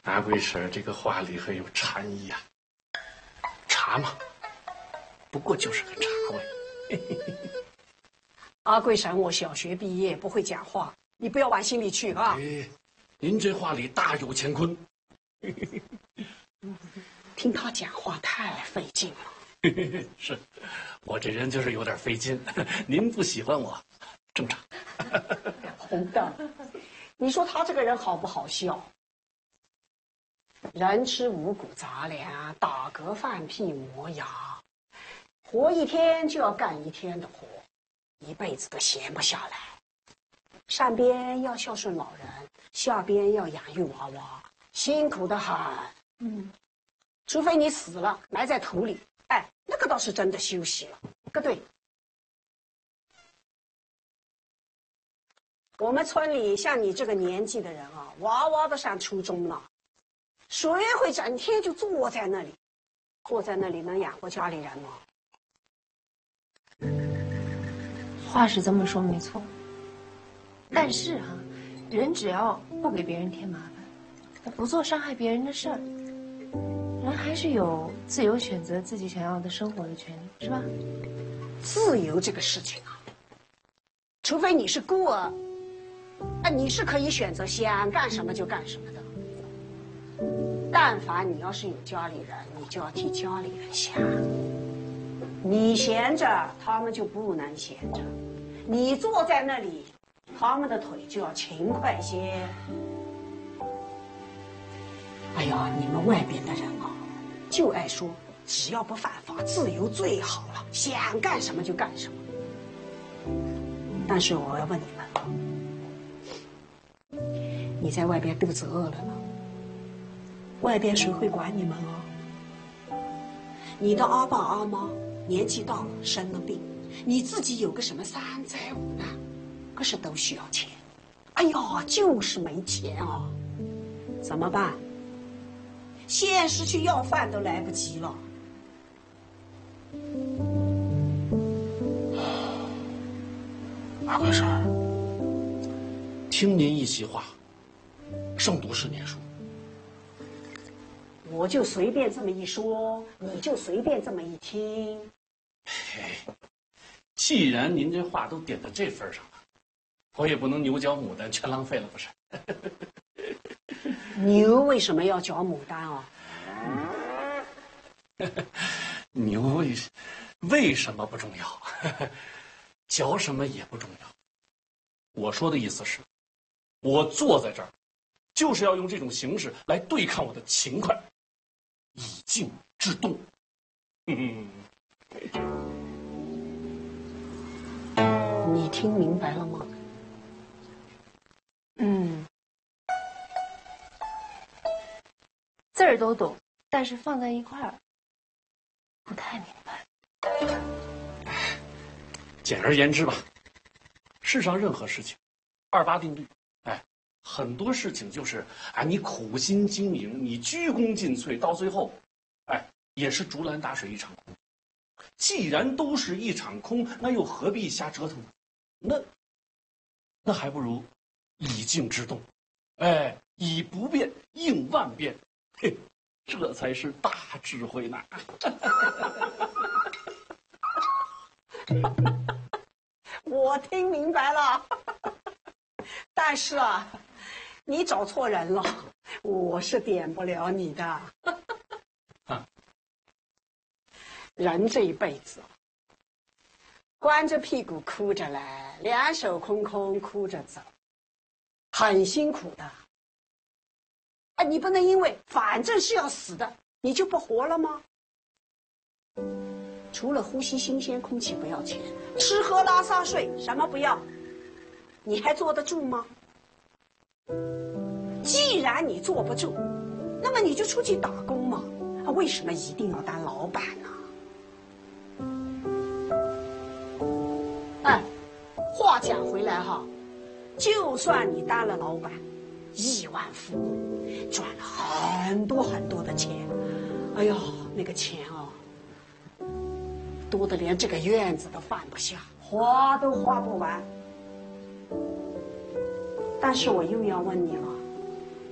阿贵婶这个话里很有禅意啊。茶嘛，不过就是个茶味。 阿贵婶，我小学毕业，不会讲话，你不要往心里去啊。 哎，您这话里大有乾坤。 听他讲话太费劲了。 是，我这人就是有点费劲。您不喜欢我，正常。 红豆，你说他这个人好不好笑？人吃五谷杂粮，打嗝放屁磨牙，活一天就要干一天的活，一辈子都闲不下来。上边要孝顺老人，下边要养育娃娃，辛苦得很。除非你死了埋在土里，哎，那个倒是真的休息了。个对。我们村里像你这个年纪的人啊，娃娃都上初中了，谁会整天就坐在那里？坐在那里能养活家里人吗？ 话是这么说没错，但是人只要不给别人添麻烦，不做伤害别人的事儿，人还是有自由选择自己想要的生活的权利，是吧？ 自由这个事情啊，除非你是孤儿，你是可以选择想干什么就干什么的。但凡你要是有家里人，你就要替家里人想。你闲着，他们就不能闲着；你坐在那里，他们的腿就要勤快些。哎呀，你们外边的人啊，就爱说只要不犯法，自由最好了，想干什么就干什么。但是我要问你们，你在外边肚子饿了呢，外边谁会管你们啊？你的阿爸阿妈年纪大了，生了病，你自己有个什么三灾五难，可是都需要钱。哎呀，就是没钱啊，怎么办？现实去要饭都来不及了。 阿贵婶，听您一席话，胜读10年书。 我就随便这么一说，你就随便这么一听。 嘿，既然您这话都点到这份上了，我也不能牛角牡丹全浪费了，不是？ 牛为什么要嚼牡丹啊？ 牛为什么不重要？嚼什么也不重要。我说的意思是，我坐在这儿，就是要用这种形式来对抗我的勤快，以静制动。 你听明白了吗？ 字儿都懂，但是放在一块儿不太明白。 简而言之吧，世上任何事情，28定律。很多事情就是你苦心经营，你鞠躬尽瘁，到最后，也是竹篮打水一场空。既然都是一场空，那又何必瞎折腾呢？那还不如以静制动，以不变应万变，嘿，这才是大智慧呢。 我听明白了，但是啊，你找错人了，我是点不了你的。人这一辈子，光着屁股哭着来，两手空空哭着走，很辛苦的。你不能因为反正是要死的，你就不活了吗？除了呼吸新鲜空气不要钱，吃喝拉撒睡什么不要，你还坐得住吗？既然你坐不住，那么你就出去打工嘛。为什么一定要当老板呢？话讲回来哈，就算你当了老板，亿万富翁，赚了很多很多的钱，哎呦，那个钱啊，多得连这个院子都放不下，花都花不完。但是我又要问你了，